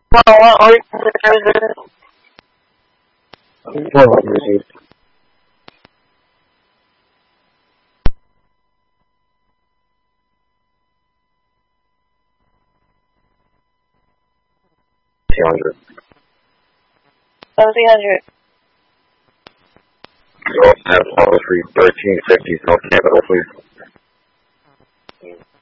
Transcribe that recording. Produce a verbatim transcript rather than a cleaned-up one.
Well, what are you doing? Well, received. two hundred. seventeen hundred. You also have Auto Street thirteen fifty South Capitol, please.